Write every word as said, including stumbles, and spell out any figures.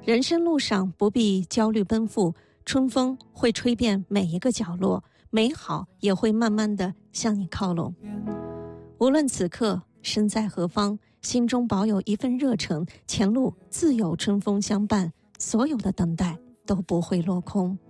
人生路上不必焦虑奔赴，春风会吹遍每一个角落，美好也会慢慢地向你靠拢。无论此刻身在何方，心中保有一份热忱，前路自有春风相伴，所有的等待都不会落空。